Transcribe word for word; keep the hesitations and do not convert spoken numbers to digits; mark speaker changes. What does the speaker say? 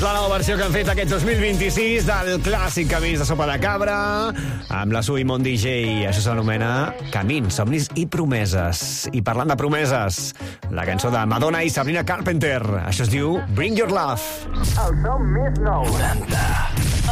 Speaker 1: la nova versió que han fet aquest dos mil vint-i-sis del clàssic Camins de sopa de cabra amb la Sui Mon D J. Això s'anomena Camins, somnis i promeses. I parlant de promeses, la cançó de Madonna i Sabrina Carpenter. Això es diu Bring Your Love.
Speaker 2: El som més nou.
Speaker 3: noranta.